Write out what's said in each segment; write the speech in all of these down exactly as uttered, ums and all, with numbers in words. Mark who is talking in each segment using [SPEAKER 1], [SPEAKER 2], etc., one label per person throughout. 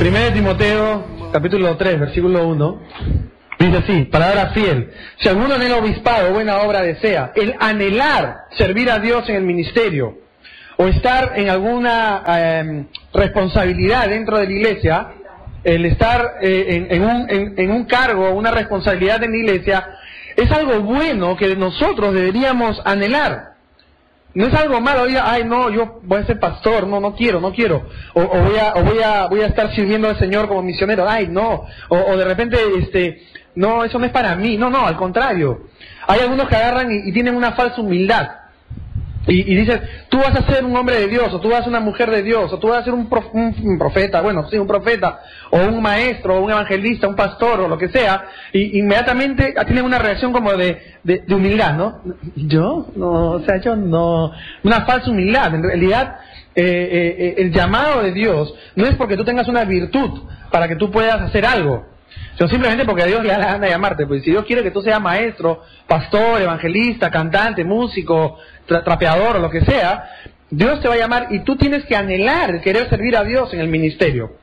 [SPEAKER 1] Primera de Timoteo, capítulo tres, versículo uno, dice así, palabra fiel: si alguno anhela obispado, buena obra desea. El anhelar servir a Dios en el ministerio, o estar en alguna eh, responsabilidad dentro de la iglesia, el estar eh, en, en, un, en, en un cargo, una responsabilidad en la iglesia, es algo bueno que nosotros deberíamos anhelar. No es algo malo, oiga, ay no, yo voy a ser pastor, no, no quiero, no quiero, o, o voy a, o voy a, voy a estar sirviendo al Señor como misionero, ay no, o, o de repente, este, no, eso no es para mí, no, no, al contrario. Hay algunos que agarran y, y tienen una falsa humildad, y, y dicen, tú vas a ser un hombre de Dios, o tú vas a ser una mujer de Dios, o tú vas a ser un, prof, un, un profeta, bueno, sí, un profeta, o un maestro, o un evangelista, un pastor, o lo que sea, y inmediatamente tienen una reacción como de, de, de humildad, ¿no? ¿Yo? No, o sea, yo no. Una falsa humildad. En realidad, eh, eh, el llamado de Dios no es porque tú tengas una virtud para que tú puedas hacer algo, sino simplemente porque a Dios le da la gana de llamarte. Pues si Dios quiere que tú seas maestro, pastor, evangelista, cantante, músico, tra trapeador o lo que sea, Dios te va a llamar y tú tienes que anhelar, querer servir a Dios en el ministerio.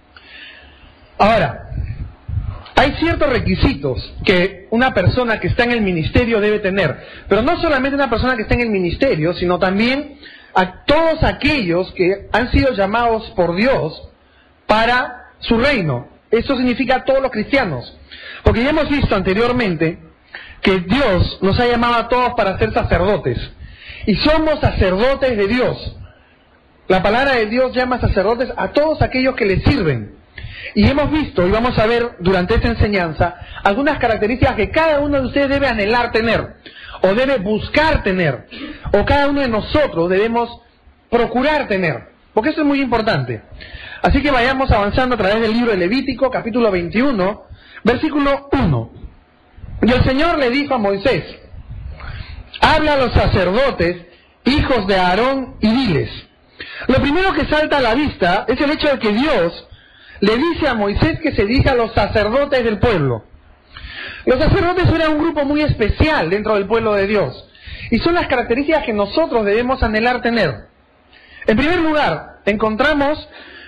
[SPEAKER 1] Ahora, hay ciertos requisitos que una persona que está en el ministerio debe tener, pero no solamente una persona que está en el ministerio, sino también a todos aquellos que han sido llamados por Dios para su reino. Eso significa a todos los cristianos, porque ya hemos visto anteriormente que Dios nos ha llamado a todos para ser sacerdotes, y somos sacerdotes de Dios. La palabra de Dios llama sacerdotes a todos aquellos que le sirven. Y hemos visto, y vamos a ver durante esta enseñanza, algunas características que cada uno de ustedes debe anhelar tener, o debe buscar tener, o cada uno de nosotros debemos procurar tener, porque eso es muy importante. Así que vayamos avanzando a través del libro de Levítico, capítulo veintiuno, versículo uno. Y el Señor le dijo a Moisés: habla a los sacerdotes, hijos de Aarón, y diles. Lo primero que salta a la vista es el hecho de que Dios le dice a Moisés que se dirija a los sacerdotes del pueblo. Los sacerdotes eran un grupo muy especial dentro del pueblo de Dios, y son las características que nosotros debemos anhelar tener. En primer lugar, encontramos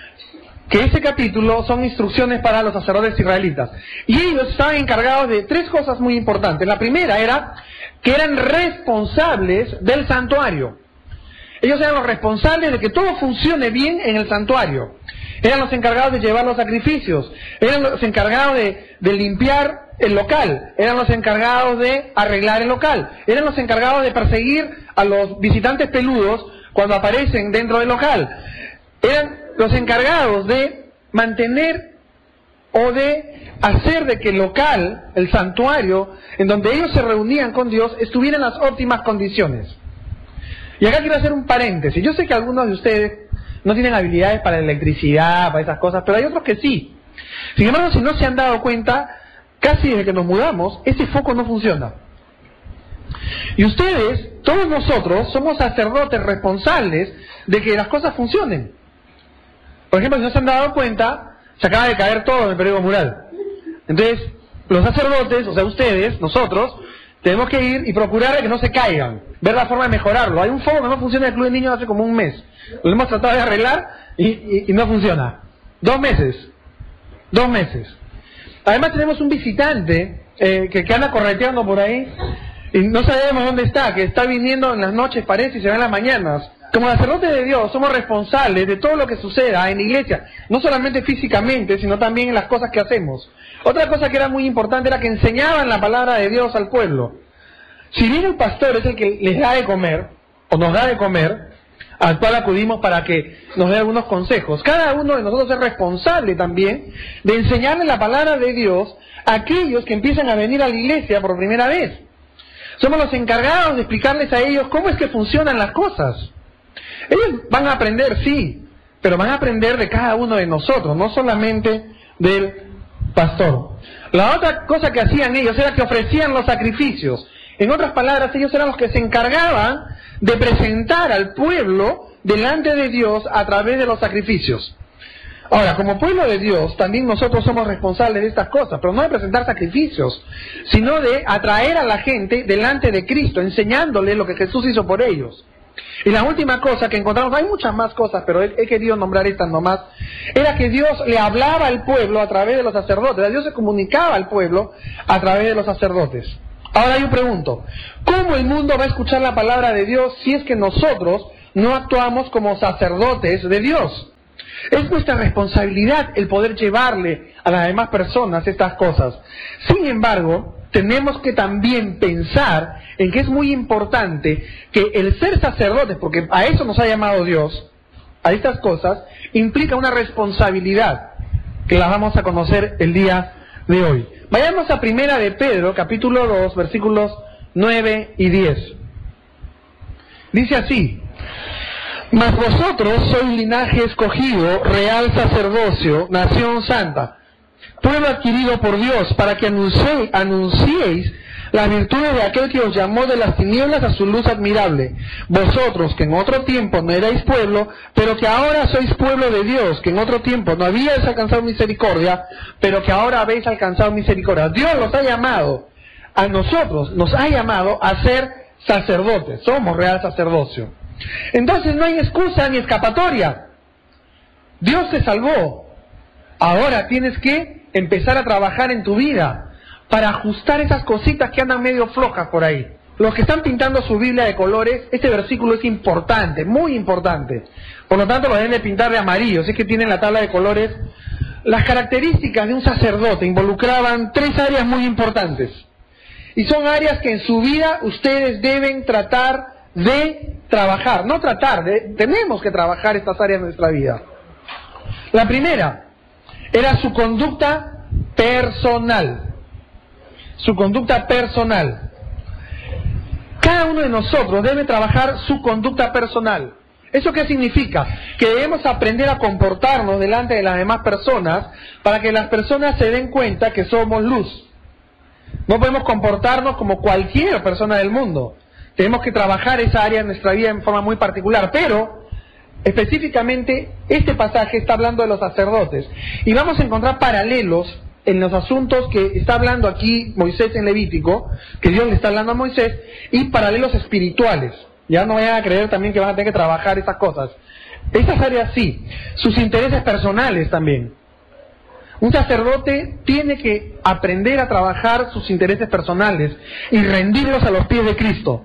[SPEAKER 1] que ese capítulo son instrucciones para los sacerdotes israelitas, y ellos estaban encargados de tres cosas muy importantes. La primera era que eran responsables del santuario. Ellos eran los responsables de que todo funcione bien en el santuario. Eran los encargados de llevar los sacrificios, eran los encargados de, de limpiar el local, eran los encargados de arreglar el local, eran los encargados de perseguir a los visitantes peludos cuando aparecen dentro del local, eran los encargados de mantener o de hacer de que el local, el santuario, en donde ellos se reunían con Dios, estuviera en las óptimas condiciones. Y acá quiero hacer un paréntesis. Yo sé que algunos de ustedes no tienen habilidades para la electricidad, para esas cosas, pero hay otros que sí. Sin embargo, si no se han dado cuenta, casi desde que nos mudamos, ese foco no funciona. Y ustedes, todos nosotros, somos sacerdotes responsables de que las cosas funcionen. Por ejemplo, si no se han dado cuenta, se acaba de caer todo en el periódico mural. Entonces, los sacerdotes, o sea, ustedes, nosotros, tenemos que ir y procurar que no se caigan, ver la forma de mejorarlo. Hay un foco que no funciona en el Club de Niños hace como un mes. Lo hemos tratado de arreglar y, y, y no funciona. Dos meses. Dos meses. Además tenemos un visitante eh, que, que anda correteando por ahí y no sabemos dónde está, que está viniendo en las noches, parece, y se va en las mañanas. Como sacerdotes de Dios somos responsables de todo lo que suceda en la iglesia, no solamente físicamente, sino también en las cosas que hacemos. Otra cosa que era muy importante era que enseñaban la palabra de Dios al pueblo. Si bien el pastor es el que les da de comer, o nos da de comer, al cual acudimos para que nos dé algunos consejos, cada uno de nosotros es responsable también de enseñarle la palabra de Dios a aquellos que empiezan a venir a la iglesia por primera vez. Somos los encargados de explicarles a ellos cómo es que funcionan las cosas. Ellos van a aprender, sí, pero van a aprender de cada uno de nosotros, no solamente del pastor. La otra cosa que hacían ellos era que ofrecían los sacrificios. En otras palabras, ellos eran los que se encargaban de presentar al pueblo delante de Dios a través de los sacrificios. Ahora, como pueblo de Dios, también nosotros somos responsables de estas cosas, pero no de presentar sacrificios, sino de atraer a la gente delante de Cristo, enseñándole lo que Jesús hizo por ellos. Y la última cosa que encontramos, hay muchas más cosas, pero he, he querido nombrar estas nomás, era que Dios le hablaba al pueblo a través de los sacerdotes. Dios se comunicaba al pueblo a través de los sacerdotes. Ahora yo pregunto, ¿cómo el mundo va a escuchar la palabra de Dios si es que nosotros no actuamos como sacerdotes de Dios? Es nuestra responsabilidad el poder llevarle a las demás personas estas cosas. Sin embargo, tenemos que también pensar en que es muy importante que el ser sacerdotes, porque a eso nos ha llamado Dios, a estas cosas, implica una responsabilidad que las vamos a conocer el día de hoy. Vayamos a Primera de Pedro, capítulo dos, versículos nueve y diez. Dice así: mas vosotros sois linaje escogido, real sacerdocio, nación santa, pueblo adquirido por Dios, para que anunciéis, anunciéis las virtudes de aquel que os llamó de las tinieblas a su luz admirable. Vosotros, que en otro tiempo no erais pueblo, pero que ahora sois pueblo de Dios, que en otro tiempo no habíais alcanzado misericordia, pero que ahora habéis alcanzado misericordia. Dios los ha llamado, a nosotros nos ha llamado a ser sacerdotes, somos real sacerdocio. Entonces no hay excusa ni escapatoria. Dios te salvó. Ahora tienes que empezar a trabajar en tu vida para ajustar esas cositas que andan medio flojas por ahí. Los que están pintando su Biblia de colores, este versículo es importante, muy importante. Por lo tanto lo deben de pintar de amarillo, si es que tienen la tabla de colores. Las características de un sacerdote involucraban tres áreas muy importantes. Y son áreas que en su vida ustedes deben tratar de trabajar, no tratar, de, tenemos que trabajar estas áreas de nuestra vida. La primera era su conducta personal. Su conducta personal. Cada uno de nosotros debe trabajar su conducta personal. ¿Eso qué significa? Que debemos aprender a comportarnos delante de las demás personas para que las personas se den cuenta que somos luz. No podemos comportarnos como cualquier persona del mundo. Tenemos que trabajar esa área de nuestra vida en forma muy particular, pero específicamente este pasaje está hablando de los sacerdotes. Y vamos a encontrar paralelos en los asuntos que está hablando aquí Moisés en Levítico, que Dios le está hablando a Moisés, y paralelos espirituales. Ya no vayan a creer también que van a tener que trabajar esas cosas. Esas áreas sí, sus intereses personales también. Un sacerdote tiene que aprender a trabajar sus intereses personales y rendirlos a los pies de Cristo.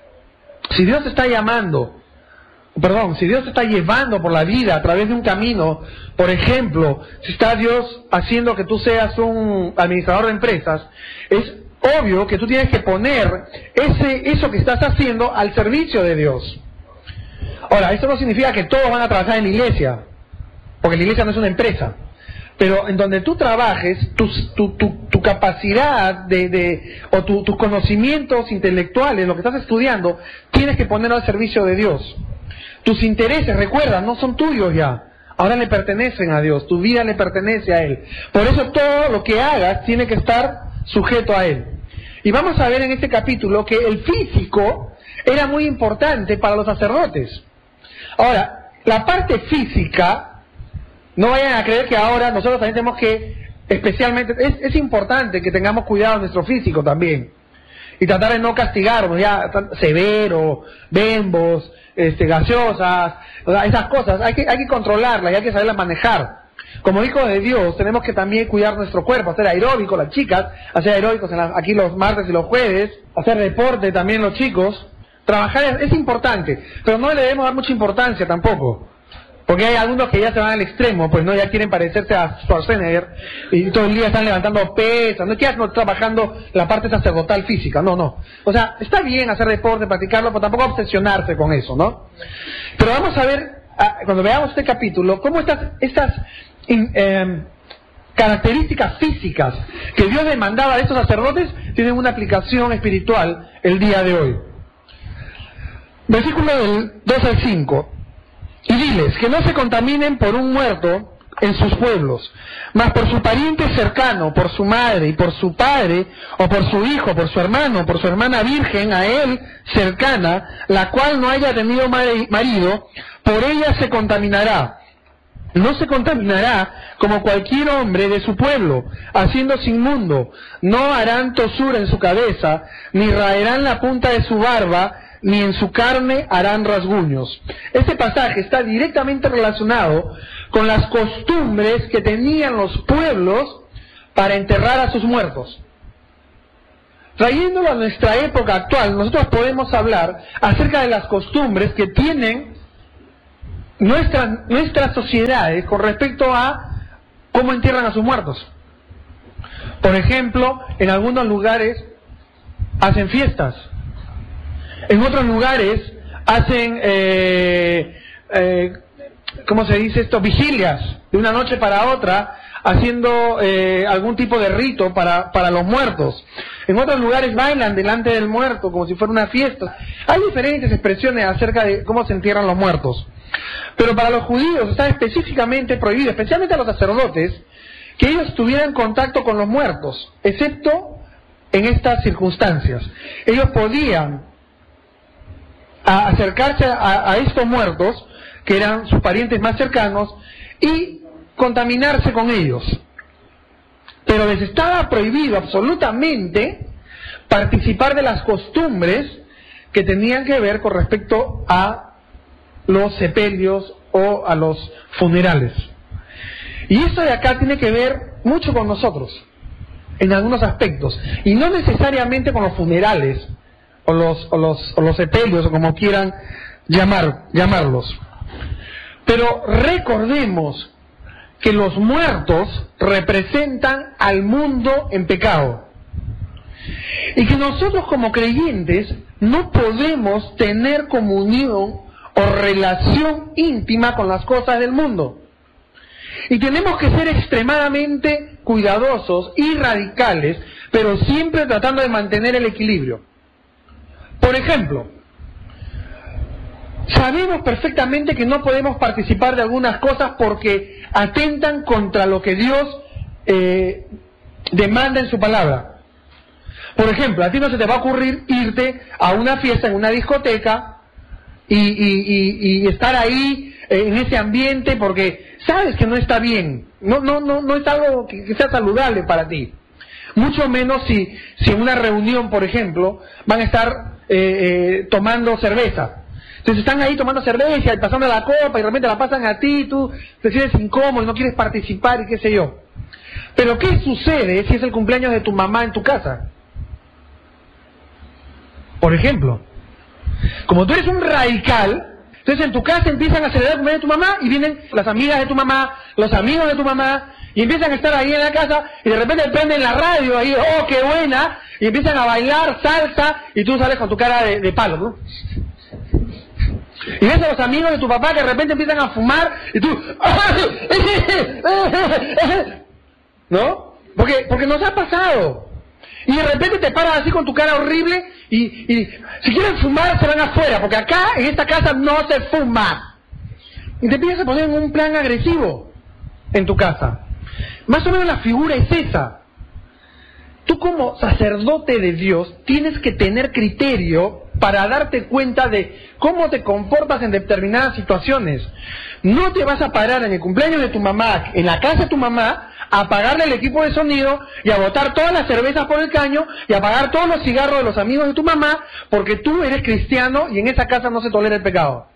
[SPEAKER 1] Si Dios te está llamando, perdón, si Dios te está llevando por la vida a través de un camino, por ejemplo, si está Dios haciendo que tú seas un administrador de empresas, es obvio que tú tienes que poner ese eso que estás haciendo al servicio de Dios. Ahora, eso no significa que todos van a trabajar en la iglesia, porque la iglesia no es una empresa. Pero en donde tú trabajes, tu, tu, tu, tu capacidad de, de o tu, tus conocimientos intelectuales, lo que estás estudiando, tienes que ponerlo al servicio de Dios. Tus intereses, recuerda, no son tuyos ya. Ahora le pertenecen a Dios, tu vida le pertenece a Él. Por eso todo lo que hagas tiene que estar sujeto a Él. Y vamos a ver en este capítulo que el físico era muy importante para los sacerdotes. Ahora, la parte física, no vayan a creer que ahora nosotros también tenemos que, especialmente, es, es importante que tengamos cuidado de nuestro físico también. Y tratar de no castigarnos, ya, severo, bembos, este, gaseosas, o sea, esas cosas, hay que, hay que controlarlas y hay que saberlas manejar. Como hijos de Dios, tenemos que también cuidar nuestro cuerpo, hacer aeróbico, las chicas, hacer aeróbicos en la, aquí los martes y los jueves, hacer deporte también los chicos. Trabajar es, es importante, pero no le debemos dar mucha importancia tampoco. Porque hay algunos que ya se van al extremo, pues no, ya quieren parecerse a Schwarzenegger y todo el día están levantando pesas, no quieran no trabajando la parte sacerdotal física, no, no. O sea, está bien hacer deporte, practicarlo, pero tampoco obsesionarse con eso, ¿no? Pero vamos a ver, cuando veamos este capítulo, cómo estas, estas eh, características físicas que Dios demandaba de estos sacerdotes tienen una aplicación espiritual el día de hoy. Versículo del dos al cinco. Y diles que no se contaminen por un muerto en sus pueblos, mas por su pariente cercano, por su madre y por su padre, o por su hijo, por su hermano, por su hermana virgen, a él cercana, la cual no haya tenido marido, por ella se contaminará. No se contaminará como cualquier hombre de su pueblo, haciéndose inmundo. No harán tosura en su cabeza, ni raerán la punta de su barba, ni en su carne harán rasguños. Este pasaje está directamente relacionado con las costumbres que tenían los pueblos para enterrar a sus muertos. Trayéndolo a nuestra época actual, nosotros podemos hablar acerca de las costumbres que tienen nuestras, nuestras sociedades con respecto a cómo entierran a sus muertos. Por ejemplo, en algunos lugares hacen fiestas, en otros lugares hacen, eh, eh, ¿cómo se dice esto? Vigilias, de una noche para otra, haciendo eh, algún tipo de rito para, para los muertos. En otros lugares bailan delante del muerto como si fuera una fiesta. Hay diferentes expresiones acerca de cómo se entierran los muertos. Pero para los judíos está específicamente prohibido, especialmente a los sacerdotes, que ellos tuvieran contacto con los muertos, excepto en estas circunstancias. Ellos podían a acercarse a, a estos muertos, que eran sus parientes más cercanos, y contaminarse con ellos. Pero les estaba prohibido absolutamente participar de las costumbres que tenían que ver con respecto a los sepelios o a los funerales. Y esto de acá tiene que ver mucho con nosotros, en algunos aspectos, y no necesariamente con los funerales, o los, o los, o los sepelios, o como quieran llamar, llamarlos. Pero recordemos que los muertos representan al mundo en pecado, y que nosotros como creyentes no podemos tener comunión o relación íntima con las cosas del mundo. Y tenemos que ser extremadamente cuidadosos y radicales, pero siempre tratando de mantener el equilibrio. Por ejemplo, sabemos perfectamente que no podemos participar de algunas cosas porque atentan contra lo que Dios eh, demanda en su palabra. Por ejemplo, a ti no se te va a ocurrir irte a una fiesta en una discoteca y, y, y, y estar ahí eh, en ese ambiente porque sabes que no está bien, no, no, no, no es algo que, que sea saludable para ti. Mucho menos si, si en una reunión, por ejemplo, van a estar eh, eh, tomando cerveza. Entonces están ahí tomando cerveza y pasando la copa y de repente la pasan a ti, tú te sientes incómodo y no quieres participar y qué sé yo. Pero ¿qué sucede si es el cumpleaños de tu mamá en tu casa? Por ejemplo, como tú eres un radical, entonces en tu casa empiezan a celebrar el cumpleaños de tu mamá y vienen las amigas de tu mamá, los amigos de tu mamá, y empiezan a estar ahí en la casa y de repente prenden la radio ahí, oh, qué buena, y empiezan a bailar salsa y tú sales con tu cara de, de palo, ¿no? Y ves a los amigos de tu papá que de repente empiezan a fumar y tú, ¿no? Porque, porque nos ha pasado. Y de repente te paras así con tu cara horrible y, y si quieren fumar se van afuera, porque acá en esta casa no se fuma. Y te empiezas a poner en un plan agresivo en tu casa. Más o menos la figura es esa. Tú como sacerdote de Dios tienes que tener criterio para darte cuenta de cómo te comportas en determinadas situaciones. No te vas a parar en el cumpleaños de tu mamá, en la casa de tu mamá, a apagarle el equipo de sonido y a botar todas las cervezas por el caño y a apagar todos los cigarros de los amigos de tu mamá porque tú eres cristiano y en esa casa no se tolera el pecado.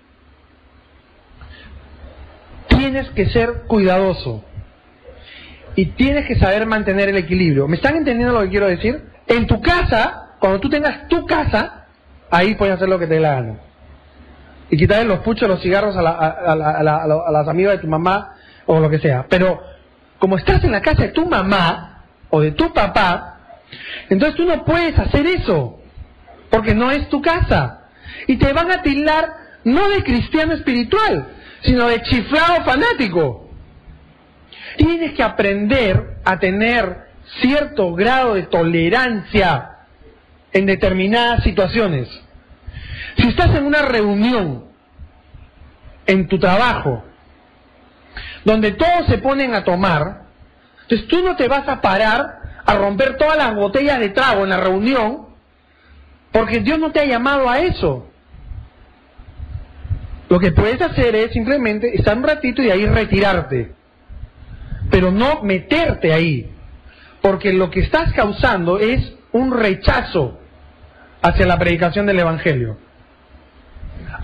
[SPEAKER 1] Tienes que ser cuidadoso y tienes que saber mantener el equilibrio. ¿Me están entendiendo lo que quiero decir? En tu casa, cuando tú tengas tu casa, ahí puedes hacer lo que te dé la gana. Y quitarle los puchos, los cigarros a, la, a, la, a, la, a, la, a las amigas de tu mamá o lo que sea. Pero como estás en la casa de tu mamá o de tu papá, entonces tú no puedes hacer eso, porque no es tu casa. Y te van a tildar no de cristiano espiritual, sino de chiflado fanático. Tienes que aprender a tener cierto grado de tolerancia en determinadas situaciones. Si estás en una reunión, en tu trabajo, donde todos se ponen a tomar, entonces tú no te vas a parar a romper todas las botellas de trago en la reunión, porque Dios no te ha llamado a eso. Lo que puedes hacer es simplemente estar un ratito y ahí retirarte, pero no meterte ahí, porque lo que estás causando es un rechazo hacia la predicación del Evangelio.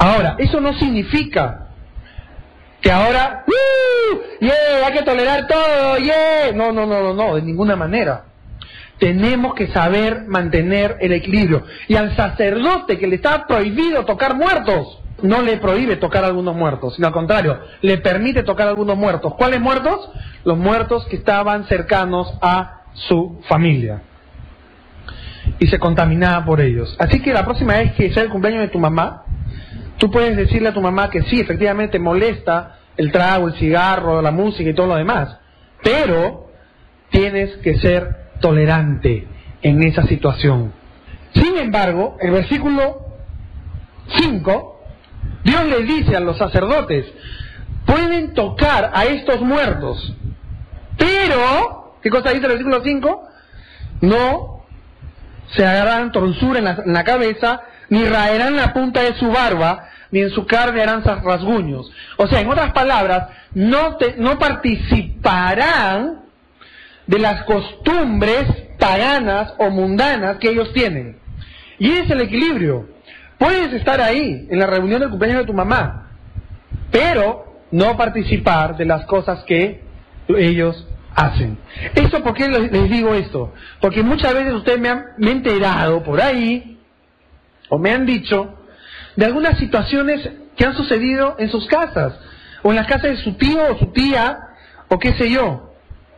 [SPEAKER 1] Ahora, eso no significa que ahora, ¡uh! ¡Yeah! Hay que tolerar todo, ¡yeah! No, no, no, no, no, de ninguna manera. Tenemos que saber mantener el equilibrio. Y al sacerdote que le está prohibido tocar muertos, no le prohíbe tocar a algunos muertos, sino al contrario, le permite tocar a algunos muertos. ¿Cuáles muertos? Los muertos que estaban cercanos a su familia. Y se contaminaba por ellos. Así que la próxima vez que sea el cumpleaños de tu mamá, tú puedes decirle a tu mamá que sí, efectivamente te molesta el trago, el cigarro, la música y todo lo demás, pero tienes que ser tolerante en esa situación. Sin embargo, el versículo cinco, Dios le dice a los sacerdotes, pueden tocar a estos muertos, pero, ¿qué cosa dice el versículo cinco? No se agarrarán tonsura en la, en la cabeza, ni raerán la punta de su barba, ni en su carne harán rasguños. O sea, en otras palabras, no, te, no participarán de las costumbres paganas o mundanas que ellos tienen. Y ese es el equilibrio. Puedes estar ahí, en la reunión del cumpleaños de tu mamá, pero no participar de las cosas que ellos hacen. ¿Esto por qué les digo esto? Porque muchas veces ustedes me han me han enterado por ahí, o me han dicho, de algunas situaciones que han sucedido en sus casas, o en las casas de su tío o su tía, o qué sé yo.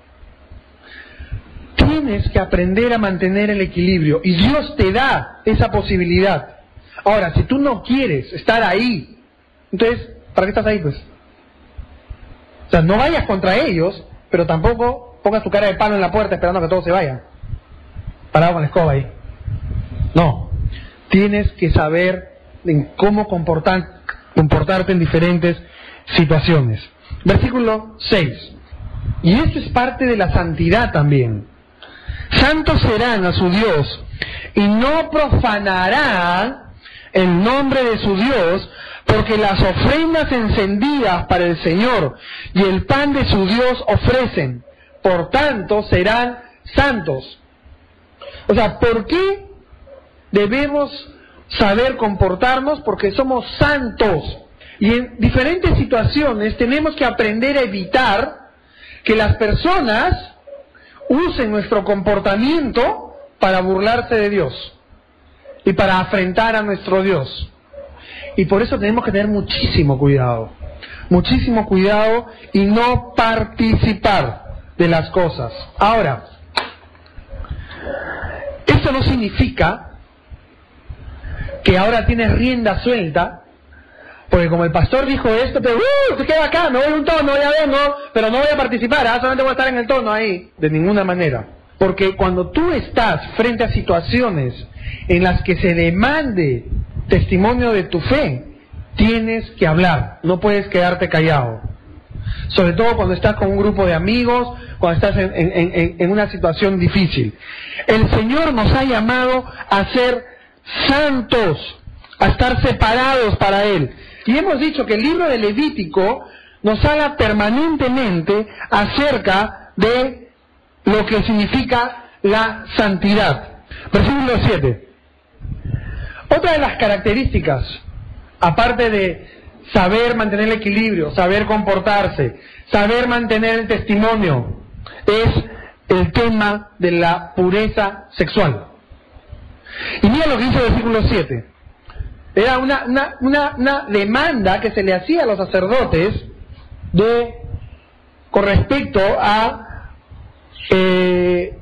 [SPEAKER 1] Tienes que aprender a mantener el equilibrio, y Dios te da esa posibilidad. Ahora, si tú no quieres estar ahí, entonces, ¿para qué estás ahí, pues? O sea, no vayas contra ellos, pero tampoco pongas tu cara de palo en la puerta esperando que todos se vayan. Parado con la escoba ahí. No. Tienes que saber en cómo comportar, comportarte en diferentes situaciones. Versículo seis. Y esto es parte de la santidad también. Santos serán a su Dios, y no profanarán el nombre de su Dios, porque las ofrendas encendidas para el Señor y el pan de su Dios ofrecen. Por tanto, serán santos. O sea, ¿por qué debemos saber comportarnos? Porque somos santos. Y en diferentes situaciones tenemos que aprender a evitar que las personas usen nuestro comportamiento para burlarse de Dios y para afrentar a nuestro Dios. Y por eso tenemos que tener muchísimo cuidado, muchísimo cuidado y no participar de las cosas. Ahora, esto no significa que ahora tienes rienda suelta, porque como el pastor dijo esto, pero ¡uh! Se queda acá, me voy a un tono, ya vengo, pero no voy a participar, ¿ah? Solamente voy a estar en el tono ahí. De ninguna manera. Porque cuando tú estás frente a situaciones en las que se demande testimonio de tu fe, tienes que hablar, no puedes quedarte callado. Sobre todo cuando estás con un grupo de amigos, cuando estás en, en, en, en una situación difícil. El Señor nos ha llamado a ser santos, a estar separados para Él. Y hemos dicho que el libro de Levítico nos habla permanentemente acerca de lo que significa la santidad. Versículo siete. Otra de las características, aparte de saber mantener el equilibrio, saber comportarse, saber mantener el testimonio, es el tema de la pureza sexual. Y mira lo que dice el versículo siete. Era una, una, una, una demanda que se le hacía a los sacerdotes de, con respecto a eh,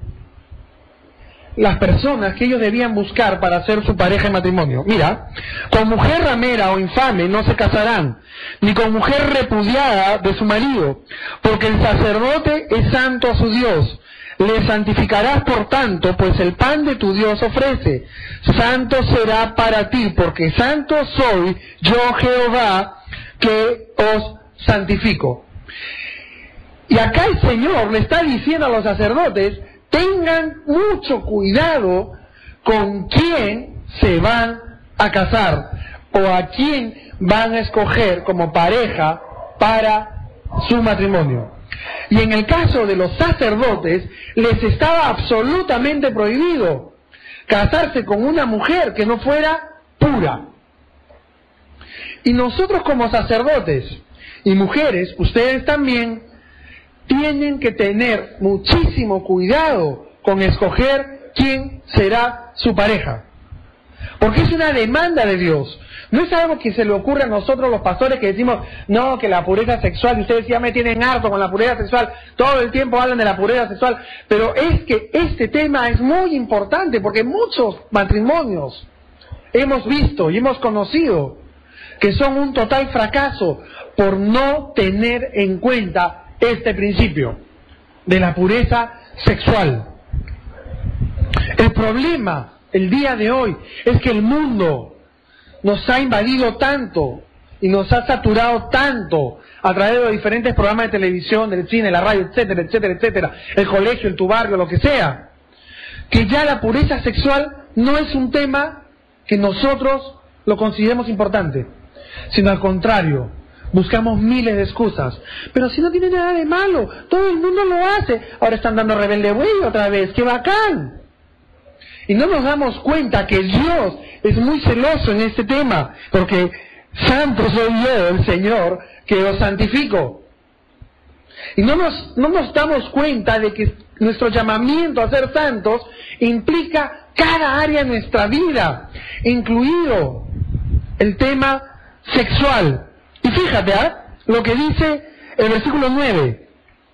[SPEAKER 1] las personas que ellos debían buscar para ser su pareja en matrimonio. Mira, con mujer ramera o infame no se casarán, ni con mujer repudiada de su marido, porque el sacerdote es santo a su Dios. Le santificarás por tanto, pues el pan de tu Dios ofrece. Santo será para ti, porque santo soy yo Jehová, que os santifico. Y acá el Señor le está diciendo a los sacerdotes, tengan mucho cuidado con quién se van a casar, o a quién van a escoger como pareja para su matrimonio. Y en el caso de los sacerdotes, les estaba absolutamente prohibido casarse con una mujer que no fuera pura. Y nosotros como sacerdotes y mujeres, ustedes también, tienen que tener muchísimo cuidado con escoger quién será su pareja. Porque es una demanda de Dios. No es algo que se le ocurre a nosotros los pastores que decimos, no, que la pureza sexual, y ustedes ya me tienen harto con la pureza sexual, todo el tiempo hablan de la pureza sexual, pero es que este tema es muy importante porque muchos matrimonios hemos visto y hemos conocido que son un total fracaso por no tener en cuenta este principio de la pureza sexual. El problema el día de hoy es que el mundo nos ha invadido tanto y nos ha saturado tanto a través de los diferentes programas de televisión, del cine, la radio, etcétera, etcétera, etcétera, el colegio, en tu barrio, lo que sea, que ya la pureza sexual no es un tema que nosotros lo consideremos importante, sino al contrario, buscamos miles de excusas. Pero si no tiene nada de malo, todo el mundo lo hace. Ahora están dando rebelde güey otra vez, ¡qué bacán! Y no nos damos cuenta que Dios es muy celoso en este tema, porque santo soy yo, el Señor, que os santifico. Y no nos, no nos damos cuenta de que nuestro llamamiento a ser santos implica cada área de nuestra vida, incluido el tema sexual. Y fíjate, ¿eh? Lo que dice el versículo nueve.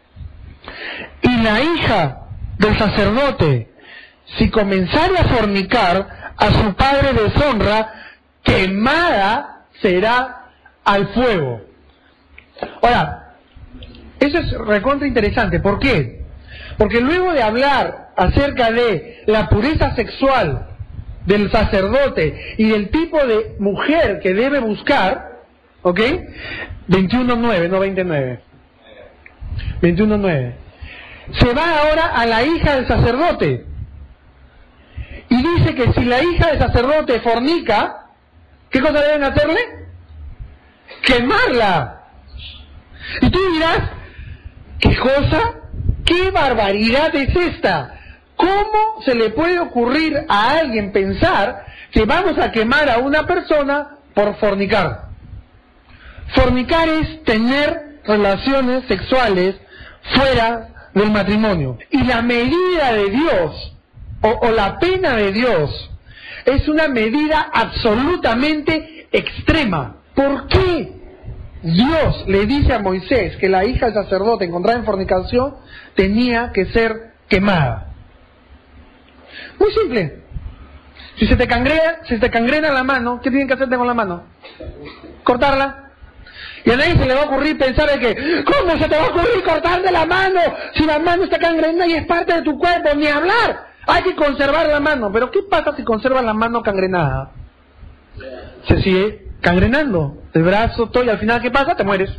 [SPEAKER 1] Y la hija del sacerdote, si comenzare a fornicar, a su padre deshonra, quemada será al fuego. Ahora, eso es recontra interesante. ¿Por qué? Porque luego de hablar acerca de la pureza sexual del sacerdote y del tipo de mujer que debe buscar, ¿ok? veintiuno nueve, no veintinueve. veintiuno nueve. Se va ahora a la hija del sacerdote. Y dice que si la hija del sacerdote fornica, ¿qué cosa deben hacerle? Quemarla. Y tú dirás, ¿qué cosa? ¿Qué barbaridad es esta? ¿Cómo se le puede ocurrir a alguien pensar que vamos a quemar a una persona por fornicar? Fornicar es tener relaciones sexuales fuera del matrimonio. Y la medida de Dios, o, o la pena de Dios, es una medida absolutamente extrema. ¿Por qué Dios le dice a Moisés que la hija del sacerdote encontrada en fornicación tenía que ser quemada? Muy simple. Si se te cangrena, si se te cangrena la mano, ¿qué tienen que hacerte con la mano? Cortarla. Y a nadie se le va a ocurrir pensar de que, ¿cómo se te va a ocurrir cortarle la mano? Si la mano está cangrenada y es parte de tu cuerpo, ni hablar. Hay que conservar la mano. Pero ¿qué pasa si conservas la mano cangrenada? Se sigue cangrenando. El brazo, todo, y al final, ¿qué pasa? Te mueres.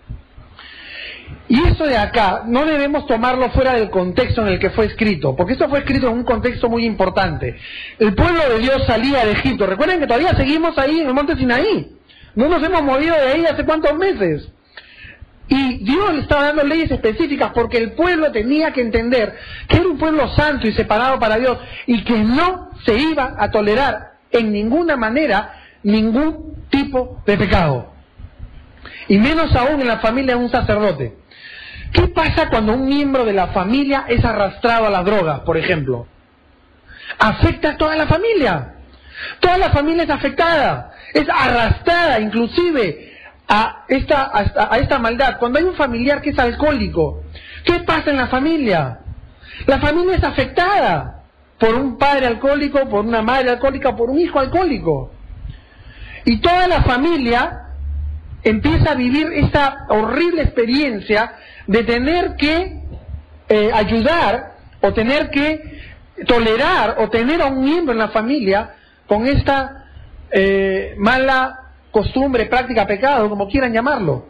[SPEAKER 1] Y esto de acá, no debemos tomarlo fuera del contexto en el que fue escrito, porque esto fue escrito en un contexto muy importante. El pueblo de Dios salía de Egipto. Recuerden que todavía seguimos ahí en el monte Sinaí. No nos hemos movido de ahí hace cuántos meses. Y Dios le estaba dando leyes específicas porque el pueblo tenía que entender que era un pueblo santo y separado para Dios y que no se iba a tolerar en ninguna manera ningún tipo de pecado. Y menos aún en la familia de un sacerdote. ¿Qué pasa cuando un miembro de la familia es arrastrado a la droga, por ejemplo? Afecta a toda la familia. Toda la familia es afectada. Es arrastrada inclusive a esta, a, a esta maldad. Cuando hay un familiar que es alcohólico, ¿qué pasa en la familia? La familia es afectada por un padre alcohólico, por una madre alcohólica, por un hijo alcohólico. Y toda la familia empieza a vivir esta horrible experiencia de tener que eh, ayudar o tener que tolerar o tener a un miembro en la familia con esta eh, mala costumbre, práctica, pecado, como quieran llamarlo.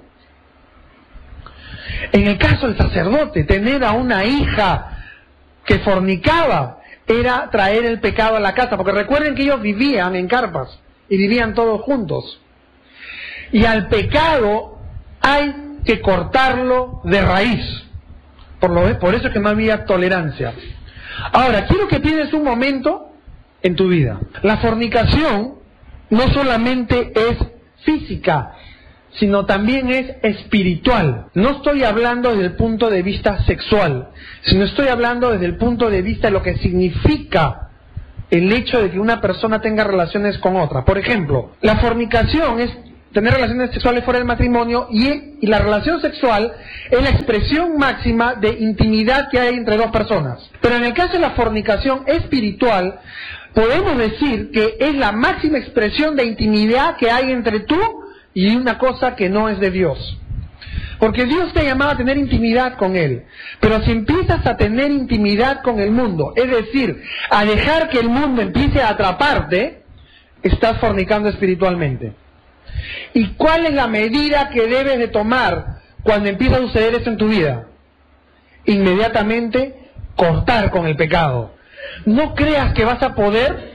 [SPEAKER 1] En el caso del sacerdote, tener a una hija que fornicaba era traer el pecado a la casa, porque recuerden que ellos vivían en carpas y vivían todos juntos. Y al pecado hay que cortarlo de raíz. Por, lo, por eso es que no había tolerancia. Ahora, quiero que pienses un momento en tu vida. La fornicación no solamente es física, sino también es espiritual. No estoy hablando desde el punto de vista sexual, sino estoy hablando desde el punto de vista de lo que significa el hecho de que una persona tenga relaciones con otra. Por ejemplo, la fornicación es tener relaciones sexuales fuera del matrimonio y, y la relación sexual es la expresión máxima de intimidad que hay entre dos personas. Pero en el caso de la fornicación espiritual, podemos decir que es la máxima expresión de intimidad que hay entre tú y una cosa que no es de Dios. Porque Dios te ha llamado a tener intimidad con Él. Pero si empiezas a tener intimidad con el mundo, es decir, a dejar que el mundo empiece a atraparte, estás fornicando espiritualmente. ¿Y cuál es la medida que debes de tomar cuando empieza a suceder esto en tu vida? Inmediatamente cortar con el pecado. No creas que vas a poder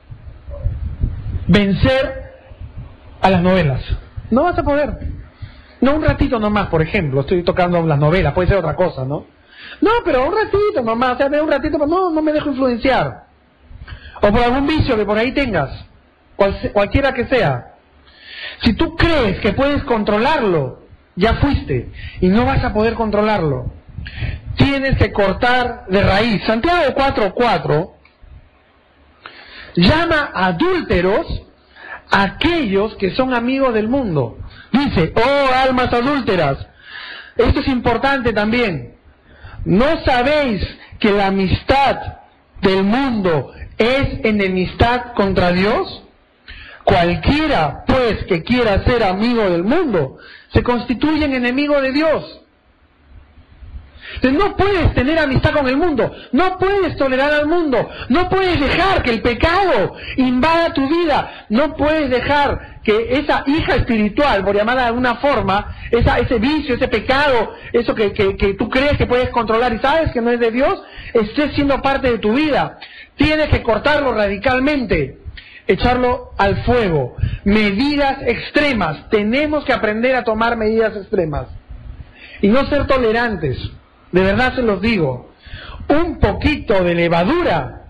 [SPEAKER 1] vencer a las novelas. No vas a poder. No un ratito nomás, por ejemplo. Estoy tocando las novelas, puede ser otra cosa, ¿no? No, pero un ratito nomás, o sea, un ratito, pero no, no me dejo influenciar. O por algún vicio que por ahí tengas, cual, cualquiera que sea. Si tú crees que puedes controlarlo, ya fuiste, y no vas a poder controlarlo. Tienes que cortar de raíz. Santiago cuatro cuatro llama adúlteros a aquellos que son amigos del mundo. Dice, oh almas adúlteras, esto es importante también. ¿No sabéis que la amistad del mundo es enemistad contra Dios? Cualquiera, pues, que quiera ser amigo del mundo, se constituye en enemigo de Dios. Entonces no puedes tener amistad con el mundo, no puedes tolerar al mundo, no puedes dejar que el pecado invada tu vida, no puedes dejar que esa hija espiritual, por llamarla de alguna forma, esa, ese vicio, ese pecado, eso que, que, que tú crees que puedes controlar y sabes que no es de Dios, esté siendo parte de tu vida. Tienes que cortarlo radicalmente, echarlo al fuego. Medidas extremas, tenemos que aprender a tomar medidas extremas y no ser tolerantes. De verdad se los digo, un poquito de levadura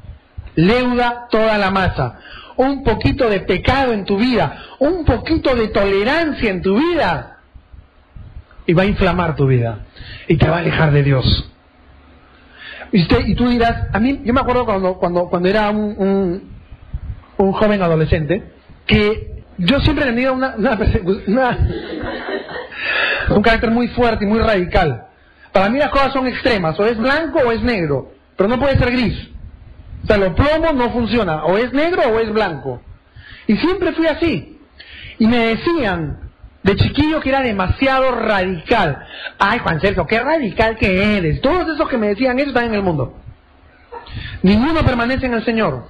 [SPEAKER 1] leuda toda la masa. Un poquito de pecado en tu vida, un poquito de tolerancia en tu vida, y va a inflamar tu vida, y te va a alejar de Dios. Y, usted, y tú dirás, a mí, yo me acuerdo cuando, cuando, cuando era un, un, un joven adolescente, que yo siempre he tenido una, una, una, un carácter muy fuerte y muy radical. Para mí las cosas son extremas, o es blanco o es negro, pero no puede ser gris. O sea, lo plomo no funciona, o es negro o es blanco. Y siempre fui así. Y me decían de chiquillo que era demasiado radical. Ay, Juan Sergio, qué radical que eres. Todos esos que me decían eso están en el mundo. Ninguno permanece en el Señor.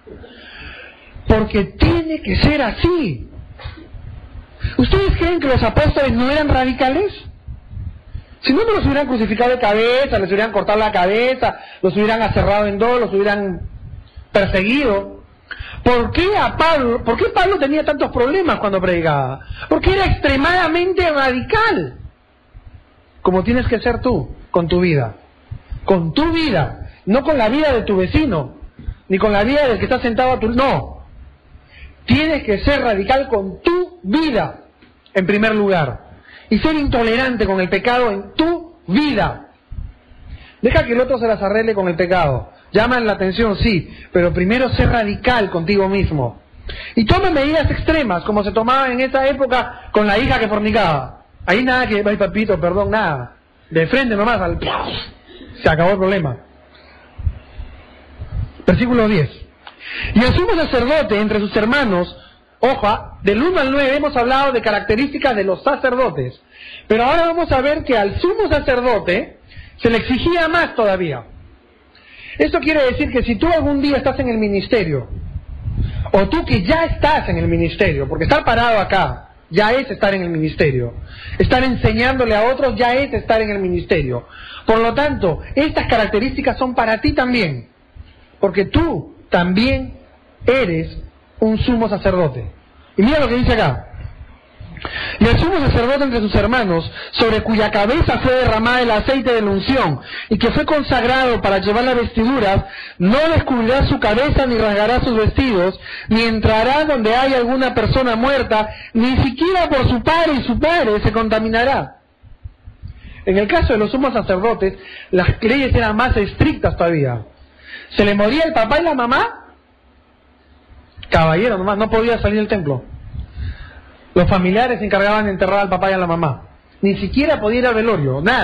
[SPEAKER 1] Porque tiene que ser así. ¿Ustedes creen que los apóstoles no eran radicales? Si no, no los hubieran crucificado de cabeza, les hubieran cortado la cabeza, los hubieran aserrado en dos, los hubieran perseguido. ¿Por qué a Pablo, por qué Pablo tenía tantos problemas cuando predicaba? Porque era extremadamente radical. Como tienes que ser tú, con tu vida. Con tu vida, no con la vida de tu vecino, ni con la vida del que está sentado a tu... No. Tienes que ser radical con tu vida, en primer lugar. Y ser intolerante con el pecado en tu vida. Deja que el otro se las arregle con el pecado. Llaman la atención, sí, pero primero ser radical contigo mismo. Y toma medidas extremas, como se tomaba en esa época con la hija que fornicaba. Ahí nada que, ay papito, perdón, nada. De frente nomás, al... se acabó el problema. Versículo diez. Y el sumo sacerdote entre sus hermanos... Ojo, del uno al nueve hemos hablado de características de los sacerdotes, pero ahora vamos a ver que al sumo sacerdote se le exigía más todavía. Esto quiere decir que si tú algún día estás en el ministerio, o tú que ya estás en el ministerio, porque estar parado acá ya es estar en el ministerio, estar enseñándole a otros ya es estar en el ministerio. Por lo tanto, estas características son para ti también, porque tú también eres un sumo sacerdote. Y mira lo que dice acá. Y el sumo sacerdote entre sus hermanos, sobre cuya cabeza fue derramado el aceite de la unción, y que fue consagrado para llevar las vestiduras, no descubrirá su cabeza ni rasgará sus vestidos, ni entrará donde haya alguna persona muerta, ni siquiera por su padre y su padre se contaminará. En el caso de los sumos sacerdotes, las leyes eran más estrictas todavía. Se le moría el papá y la mamá, caballero nomás, no podía salir del templo. Los familiares se encargaban de enterrar al papá y a la mamá. Ni siquiera podía ir al velorio, nada.